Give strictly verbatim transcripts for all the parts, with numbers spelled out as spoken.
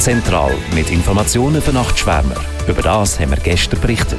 Zentral mit Informationen für Nachtschwärmer. Über das haben wir gestern berichtet.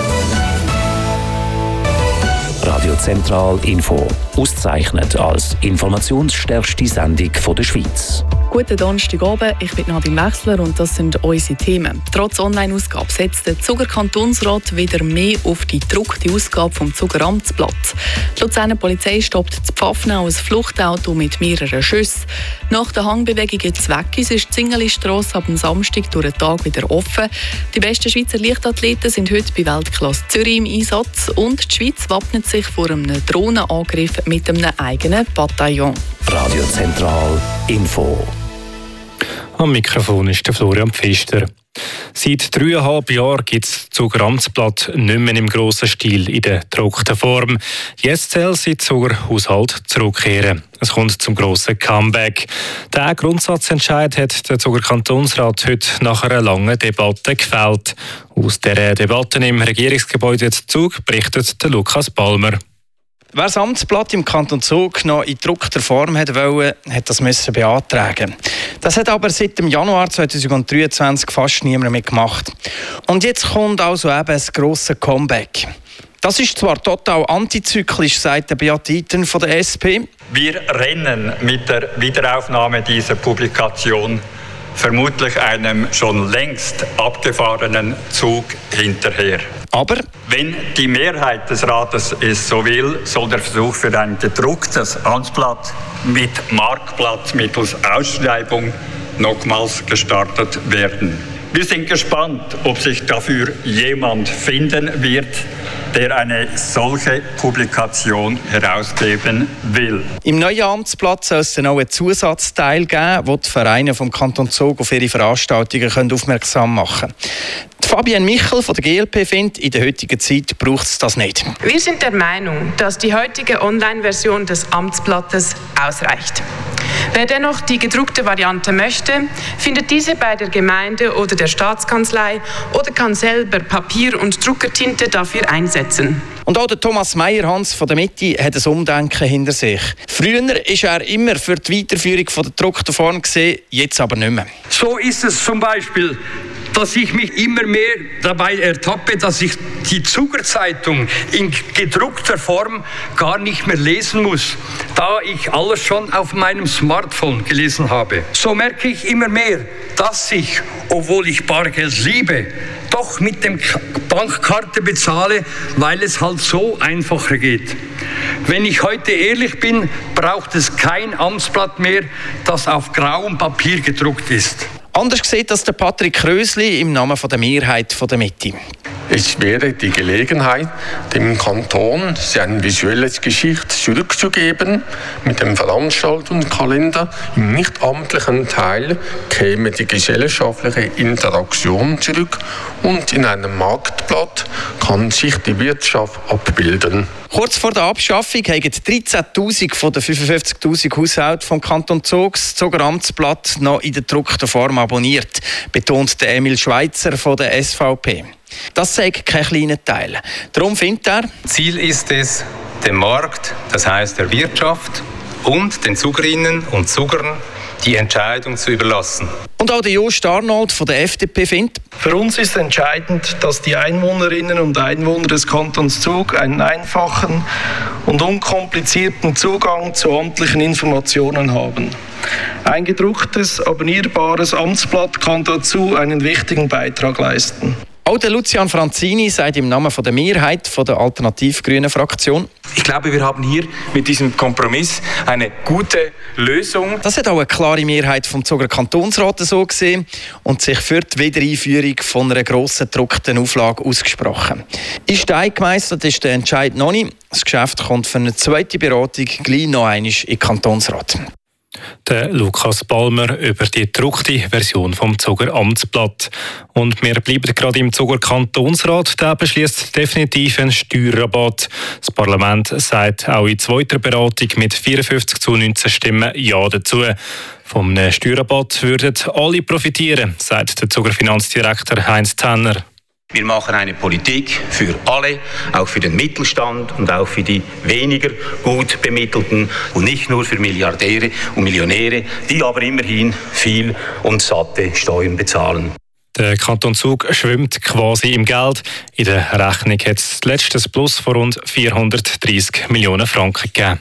Radio Zentral Info. Ausgezeichnet als informationsstärkste Sendung der Schweiz. Guten Donnerstagabend, ich bin Nadine Wechsler und das sind unsere Themen. Trotz Online-Ausgabe setzt der Zuger Kantonsrat wieder mehr auf die gedruckte Ausgabe vom Zuger Amtsblatt. Die Luzerner Polizei stoppt in Pfaffenau ein Fluchtauto mit mehreren Schüssen. Nach der Hangbewegung in Zweckis ist die Zingerlistrasse ab dem Samstag durch den Tag wieder offen. Die besten Schweizer Leichtathleten sind heute bei Weltklasse Zürich im Einsatz und die Schweiz wappnet sich vor einem Drohnenangriff mit einem eigenen Bataillon. Radio Zentral Info. Am Mikrofon ist der Florian Pfister. Seit dreieinhalb Jahren gibt es das Zuger Amtsblatt nicht mehr im grossen Stil in der gedruckten Form. Jetzt soll sie Zuger Haushalt zurückkehren. Es kommt zum grossen Comeback. Der Grundsatzentscheid hat der Zuger Kantonsrat heute nach einer langen Debatte gefällt. Aus dieser Debatte im Regierungsgebäude Zug berichtet der Lukas Palmer. Wer das Amtsblatt im Kanton Zug noch in gedruckter Form hat wollen, hat das müssen beantragen. Das hat aber seit dem Januar zweitausenddreiundzwanzig fast niemand mehr gemacht. Und jetzt kommt also eben ein grosses Comeback. Das ist zwar total antizyklisch, sagt der Beat Iten von der S P. Wir rennen mit der Wiederaufnahme dieser Publikation vermutlich einem schon längst abgefahrenen Zug hinterher. Aber wenn die Mehrheit des Rates es so will, soll der Versuch für ein gedrucktes Amtsblatt mit Marktplatz mittels Ausschreibung nochmals gestartet werden. Wir sind gespannt, ob sich dafür jemand finden wird, der eine solche Publikation herausgeben will. Im neuen Amtsblatt soll es dann auch einen Zusatzteil geben, wo die Vereine vom Kanton Zug auf ihre Veranstaltungen aufmerksam machen können. Fabienne Michel von der G L P findet, in der heutigen Zeit braucht es das nicht. Wir sind der Meinung, dass die heutige Online-Version des Amtsblattes ausreicht. Wer dennoch die gedruckte Variante möchte, findet diese bei der Gemeinde oder der Staatskanzlei oder kann selber Papier und Druckertinte dafür einsetzen. Und auch der Thomas Meyerhans von der Mitte hat ein Umdenken hinter sich. Früher war er immer für die Weiterführung von der gedruckten Form gesehen, jetzt aber nicht mehr. So ist es zum Beispiel, dass ich mich immer mehr dabei ertappe, dass ich die Zugerzeitung in gedruckter Form gar nicht mehr lesen muss, da ich alles schon auf meinem Smartphone gelesen habe. So merke ich immer mehr, dass ich, obwohl ich Bargeld liebe, doch mit der Bankkarte bezahle, weil es halt so einfacher geht. Wenn ich heute ehrlich bin, braucht es kein Amtsblatt mehr, das auf grauem Papier gedruckt ist. Anders sieht das der Patrick Krösli im Namen der Mehrheit der Mitte. Es wäre die Gelegenheit, dem Kanton sein visuelles Geschicht zurückzugeben. Mit dem Veranstaltungskalender im nichtamtlichen Teil käme die gesellschaftliche Interaktion zurück und in einem Marktblatt kann sich die Wirtschaft abbilden. Kurz vor der Abschaffung haben dreizehntausend von den fünfundfünfzigtausend Haushalten vom Kanton Zug das Zuger Amtsblatt noch in der gedruckten Form abonniert, betont der Emil Schweitzer von der S V P. Das sei kein kleiner Teil. Darum findet er, Ziel ist es, dem Markt, das heisst der Wirtschaft und den Zugerinnen und Zugern die Entscheidung zu überlassen. Und auch der Jost Arnold von der F D P findet, für uns ist entscheidend, dass die Einwohnerinnen und Einwohner des Kantons Zug einen einfachen und unkomplizierten Zugang zu amtlichen Informationen haben. Ein gedrucktes, abonnierbares Amtsblatt kann dazu einen wichtigen Beitrag leisten. Auch der Lucian Franzini sagt im Namen der Mehrheit der alternativ-grünen Fraktion, ich glaube, wir haben hier mit diesem Kompromiss eine gute Lösung. Das hat auch eine klare Mehrheit vom Zuger Kantonsrat so gesehen und sich für die Wiedereinführung von einer grossen gedruckten Auflage ausgesprochen. In Stein gemeistert ist der Entscheid noch nicht. Das Geschäft kommt für eine zweite Beratung gleich noch einmal in den Kantonsrat. Der Lukas Palmer über die gedruckte Version vom Zuger Amtsblatt. Und wir bleiben gerade im Zuger Kantonsrat. Der beschließt definitiv einen Steuerrabatt. Das Parlament sagt auch in zweiter Beratung mit vierundfünfzig zu neunzehn Stimmen Ja dazu. Vom Steuerrabatt würden alle profitieren, sagt der Zuger Finanzdirektor Heinz Tanner. Wir machen eine Politik für alle, auch für den Mittelstand und auch für die weniger gut Bemittelten und nicht nur für Milliardäre und Millionäre, die aber immerhin viel und satte Steuern bezahlen. Der Kanton Zug schwimmt quasi im Geld. In der Rechnung hat es letztes Plus von rund vierhundertdreissig Millionen Franken gegeben.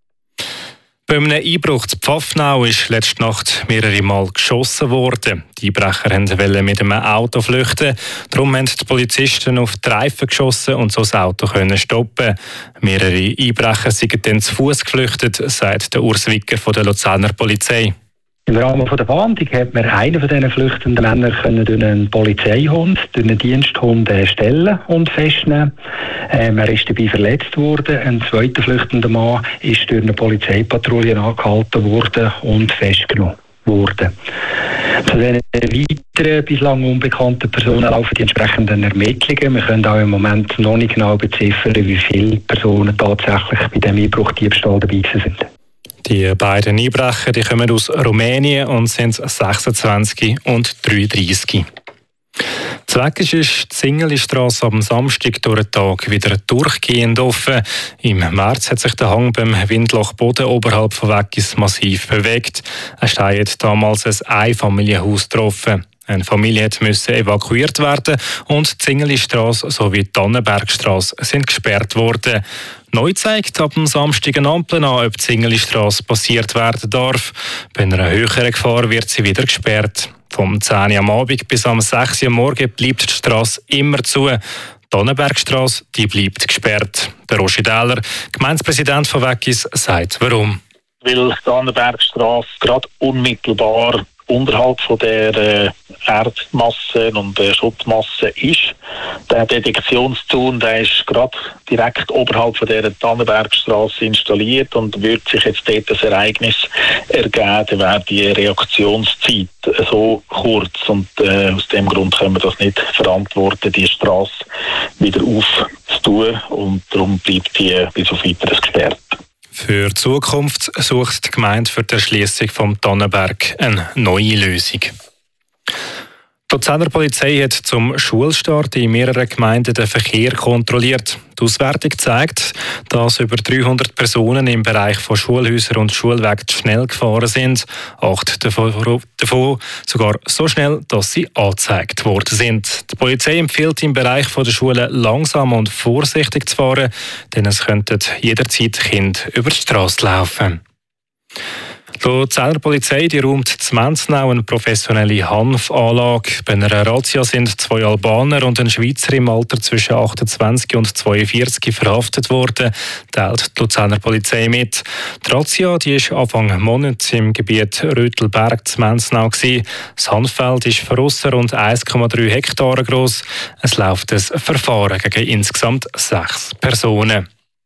Bei einem Einbruch zu Pfaffenau ist letzte Nacht mehrere Mal geschossen worden. Die Einbrecher wollten mit einem Auto flüchten. Darum haben die Polizisten auf die Reifen geschossen und so das Auto können stoppen. Mehrere Einbrecher sind dann zu Fuß geflüchtet, sagt der Urs Wicker von der Luzerner Polizei. Im Rahmen der Fahndung hat man einen von diesen flüchtenden Männern können durch einen Polizeihund, durch einen Diensthund stellen und festnehmen. Ähm, er ist dabei verletzt worden. Ein zweiter flüchtender Mann ist durch eine Polizeipatrouille angehalten worden und festgenommen worden. Zu den weiteren bislang unbekannten Personen laufen die entsprechenden Ermittlungen. Wir können auch im Moment noch nicht genau beziffern, wie viele Personen tatsächlich bei dem Einbruch Diebstahl dabei sind. Die beiden Einbrecher die kommen aus Rumänien und sind sechsundzwanzig und dreiunddreissig. Zweck ist, ist die Zingerlistrasse am Samstag durch den Tag wieder durchgehend offen. Im März hat sich der Hang beim Windloch Boden oberhalb von Weggis massiv bewegt. Ein Stein hat damals ein Einfamilienhaus getroffen. Eine Familie musste evakuiert werden und die Zingerlistrasse sowie die Tannenbergstrasse sind gesperrt worden. Neu zeigt ab dem Samstag eine Ampel an, ob die Zingerlistrasse passiert werden darf. Bei einer höheren Gefahr wird sie wieder gesperrt. Vom zehn Uhr am Abend bis am sechs Uhr am Morgen bleibt die Strasse immer zu. Die Tannenbergstrasse die bleibt gesperrt. Der Roger Dähler, Gemeindepräsident von Weggis, sagt warum. Weil die Tannenbergstrasse gerade unmittelbar unterhalb von der äh, Erdmasse und der Schuttmasse ist. Der Detektionszaun, der ist gerade direkt oberhalb von der Tannenbergstrasse installiert und wird sich jetzt dort ein Ereignis ergeben, dann wäre die Reaktionszeit so kurz und äh, aus dem Grund können wir das nicht verantworten, die Strasse wieder aufzutun und darum bleibt die bis auf Weiteres gesperrt. Für die Zukunft sucht die Gemeinde für die Erschliessung vom Tannenberg eine neue Lösung. Die Luzerner Polizei hat zum Schulstart in mehreren Gemeinden den Verkehr kontrolliert. Die Auswertung zeigt, dass über dreihundert Personen im Bereich von Schulhäusern und Schulwegen schnell gefahren sind. Acht davon, davon sogar so schnell, dass sie angezeigt worden sind. Die Polizei empfiehlt im Bereich der Schulen langsam und vorsichtig zu fahren, denn es könnten jederzeit Kinder über die Straße laufen. Die Luzerner Polizei die räumt zu Menznau eine professionelle Hanfanlage. Bei einer Razzia sind zwei Albaner und ein Schweizer im Alter zwischen achtundzwanzig und zweiundvierzig verhaftet worden, teilt die Luzerner Polizei mit. Die Razzia die ist Anfang Monat im Gebiet Rötelberg zu Menznau gewesen. Das Hanffeld ist für uns rund eins Komma drei Hektare gross. Es läuft ein Verfahren gegen insgesamt sechs Personen.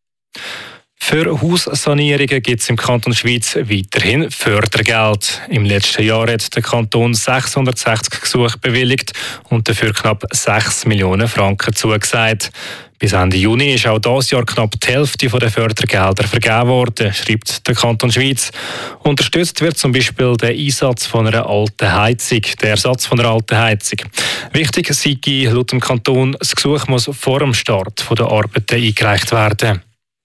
Für Haussanierungen gibt es im Kanton Schweiz weiterhin Fördergeld. Im letzten Jahr hat der Kanton sechshundertsechzig Gesuche bewilligt und dafür knapp sechs Millionen Franken zugesagt. Bis Ende Juni ist auch dieses Jahr knapp die Hälfte der Fördergelder vergeben worden, schreibt der Kanton Schweiz. Unterstützt wird zum Beispiel der Einsatz von einer alten Heizung, der Ersatz von einer alten Heizung. Wichtig sei laut dem Kanton, das Gesuch muss vor dem Start der Arbeiten eingereicht werden.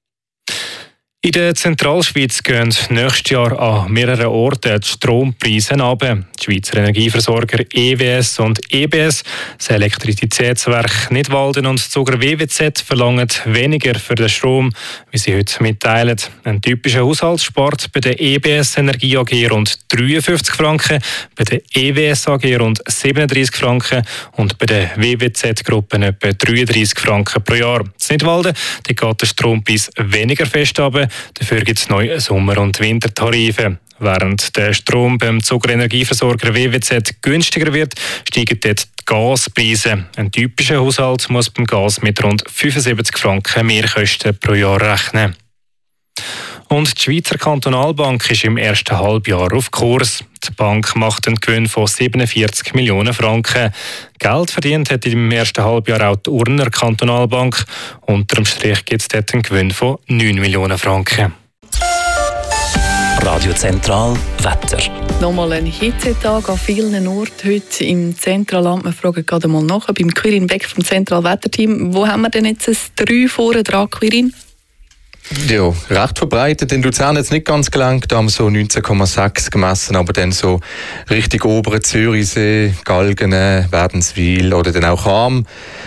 In der Zentralschweiz gehen nächstes Jahr an mehreren Orten die Strompreise runter. Die Schweizer Energieversorger E W S und E B S, das Elektrizitätswerk Nidwalden und Zuger W W Z verlangen weniger für den Strom, wie sie heute mitteilen. Ein typischer Haushalt spart bei der E B S Energie A G rund dreiundfünfzig Franken, bei der E W S A G rund siebenunddreissig Franken und bei der W W Z-Gruppe etwa dreiunddreissig Franken pro Jahr. In Nidwalden geht der Strompreis weniger fest runter. Dafür gibt es neue Sommer- und Wintertarife. Während der Strom beim Zuckerenergieversorger W W Z günstiger wird, steigen dort die Gaspreise. Ein typischer Haushalt muss beim Gas mit rund fünfundsiebzig Franken Mehrkosten pro Jahr rechnen. Und die Schweizer Kantonalbank ist im ersten Halbjahr auf Kurs. Die Bank macht einen Gewinn von siebenundvierzig Millionen Franken. Geld verdient hat im ersten Halbjahr auch die Urner Kantonalbank. Unterm Strich gibt es dort einen Gewinn von neun Millionen Franken. Radio Zentral Wetter. Nochmal ein Hitzetag an vielen Orten heute im Zentralland. Wir fragen gerade mal nach beim Quirin Beck vom Zentralwetterteam. Wo haben wir denn jetzt ein drei vorne dran, Quirin? Ja, recht verbreitet. In Luzern hat es nicht ganz gelangt, da haben wir so neunzehn Komma sechs gemessen, aber dann so richtig oberen Zürichsee, Galgen, Wädenswil oder dann auch Cham.